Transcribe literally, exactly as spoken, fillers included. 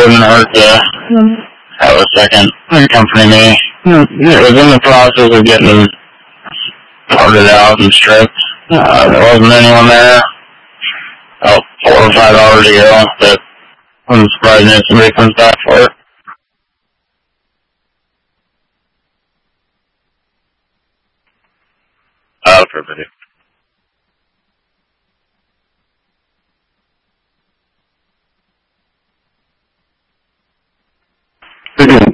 wouldn't hurt to have a second accompany me. It was in the process of getting them parted out and stripped. Uh, there wasn't anyone there. About four or five hours ago, but I'm surprised that somebody comes back for it. Uh, for video. Video.